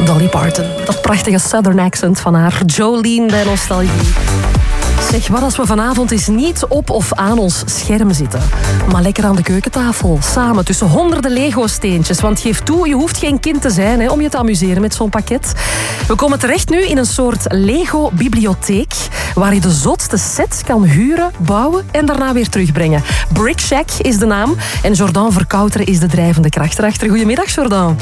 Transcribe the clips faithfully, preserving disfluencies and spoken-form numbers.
Dolly Parton. Dat prachtige southern accent van haar. Jolene bij Nostalgie. Zeg, wat als we vanavond eens niet op of aan ons scherm zitten, maar lekker aan de keukentafel, samen tussen honderden Lego-steentjes. Want geef toe, je hoeft geen kind te zijn hè, om je te amuseren met zo'n pakket. We komen terecht nu in een soort Lego-bibliotheek, waar je de zotste set kan huren, bouwen en daarna weer terugbrengen. Brick Shack is de naam en Jordan Verkouteren is de drijvende kracht erachter. Goedemiddag, Jordan.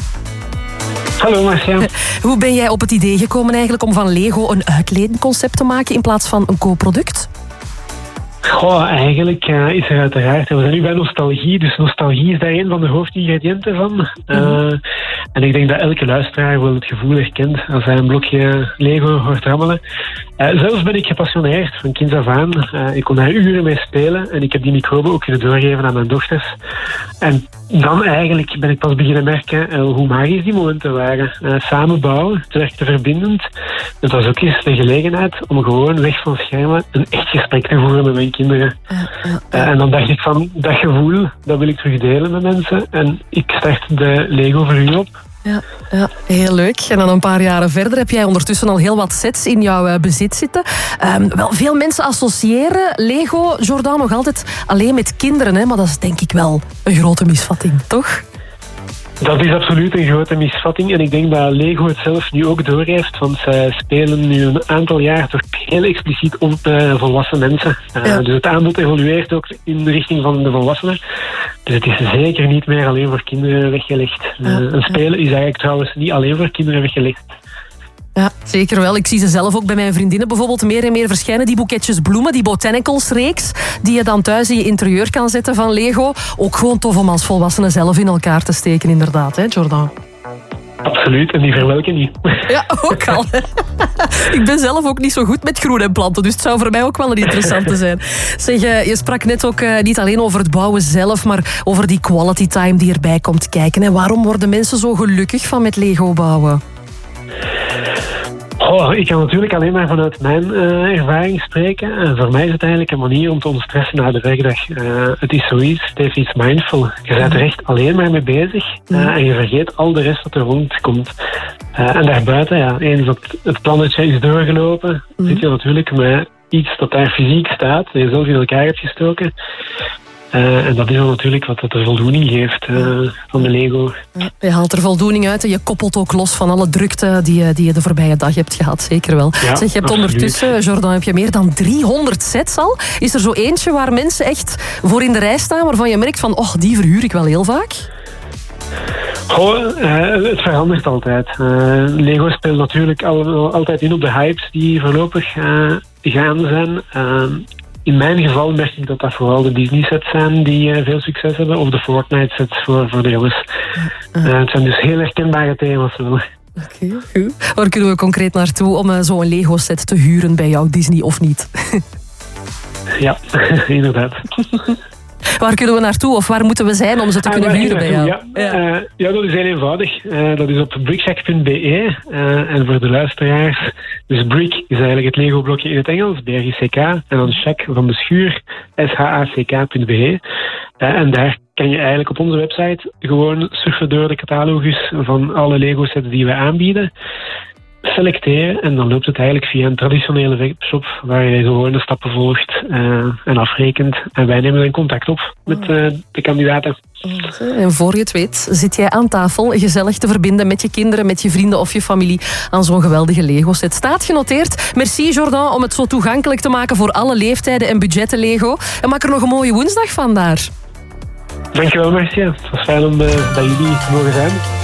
Hallo Marcia. Hoe ben jij op het idee gekomen eigenlijk om van Lego een uitleenconcept te maken in plaats van een koopproduct? Goh, eigenlijk uh, is er uiteraard... We zijn nu bij nostalgie, dus nostalgie is daar een van de hoofdingrediënten van. Mm-hmm. Uh, en ik denk dat elke luisteraar wel het gevoel herkent als hij een blokje Lego hoort rammelen. Uh, zelf ben ik gepassioneerd, van kinds af aan. Uh, ik kon daar uren mee spelen en ik heb die microben ook kunnen doorgeven aan mijn dochters. En dan eigenlijk ben ik pas beginnen merken uh, hoe magisch die momenten waren. Uh, samen bouwen, het werkte verbindend. Het was ook eens de gelegenheid om gewoon weg van schermen een echt gesprek te voeren met mijn kinderen. Uh, uh, uh. Uh, en dan dacht ik van, dat gevoel, dat wil ik terug delen met mensen. En ik start de Lego voor u op. Ja, ja, heel leuk. En dan een paar jaren verder heb jij ondertussen al heel wat sets in jouw uh, bezit zitten. Um, wel, veel mensen associëren Lego, Jordan, nog altijd alleen met kinderen. Hè? Maar dat is denk ik wel een grote misvatting, toch? Dat is absoluut een grote misvatting. En ik denk dat Lego het zelf nu ook doorheeft. Want zij spelen nu een aantal jaar toch heel expliciet op uh, volwassen mensen. Uh, ja. Dus het aanbod evolueert ook in de richting van de volwassenen. Dus het is zeker niet meer alleen voor kinderen weggelegd. Uh, ja. Een spelen is eigenlijk trouwens niet alleen voor kinderen weggelegd. Ja, zeker wel. Ik zie ze zelf ook bij mijn vriendinnen bijvoorbeeld meer en meer verschijnen. Die boeketjes bloemen, die botanicals-reeks, die je dan thuis in je interieur kan zetten van Lego. Ook gewoon tof om als volwassene zelf in elkaar te steken, inderdaad, hè, Jordan? Absoluut, en die verwelken niet. Ja, ook al. Ik ben zelf ook niet zo goed met groen en planten, dus het zou voor mij ook wel een interessante zijn. Zeg, je sprak net ook uh, niet alleen over het bouwen zelf, maar over die quality time die erbij komt kijken. En waarom worden mensen zo gelukkig van met Lego bouwen? Oh, ik kan natuurlijk alleen maar vanuit mijn uh, ervaring spreken. En voor mij is het eigenlijk een manier om te ontstressen na de werkdag. Uh, het is zoiets, het heeft iets mindful. Je bent er echt alleen maar mee bezig uh, en je vergeet al de rest wat er rondkomt. Uh, en daarbuiten, ja, eens dat het plannetje is doorgelopen, mm. zit je natuurlijk met iets dat daar fysiek staat, dat je zelf in elkaar hebt gestoken. Uh, en dat is dan natuurlijk wat dat de voldoening geeft uh, van de Lego. Je haalt er voldoening uit en je koppelt ook los van alle drukte die, die je de voorbije dag hebt gehad. Zeker wel. Ja, zeg, je hebt absoluut. Ondertussen, Jordan, heb je meer dan driehonderd sets al. Is er zo eentje waar mensen echt voor in de rij staan, waarvan je merkt van, oh, die verhuur ik wel heel vaak? Goh, uh, het verandert altijd. Uh, Lego speelt natuurlijk al, altijd in op de hypes die voorlopig uh, gaande zijn. Uh, In mijn geval merk ik dat dat vooral de Disney-sets zijn die uh, veel succes hebben. Of de Fortnite-sets voor, voor de jongens. Uh, uh, het zijn dus heel herkenbare thema's wel. Oké, okay, goed. Waar kunnen we concreet naartoe om uh, zo'n Lego-set te huren bij jou, Disney of niet? Ja, inderdaad. Waar kunnen we naartoe of waar moeten we zijn om ze te ah, kunnen huren bij jou? Ja, ja. Uh, ja, dat is heel eenvoudig. Uh, dat is op brickshack punt b e. Uh, en voor de luisteraars, dus brick is eigenlijk het Lego-blokje in het Engels, B R I C K. En dan shack van de schuur, S H A C K punt b e. Uh, en daar kan je eigenlijk op onze website gewoon surfen door de catalogus van alle Lego-sets die we aanbieden. Selecteren en dan loopt het eigenlijk via een traditionele webshop waar je gewoon de stappen volgt uh, en afrekent. En wij nemen dan contact op met uh, de kandidaten. En voor je het weet zit jij aan tafel gezellig te verbinden met je kinderen, met je vrienden of je familie aan zo'n geweldige Lego-set. Staat genoteerd. Merci Jordan om het zo toegankelijk te maken voor alle leeftijden en budgetten Lego. En maak er nog een mooie woensdag van daar. Dankjewel Marcia. Het was fijn om uh, bij jullie te mogen zijn.